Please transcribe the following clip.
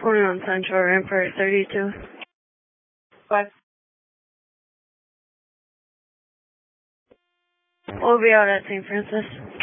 21 Central, Rampart 32. What? We'll be out at St. Francis.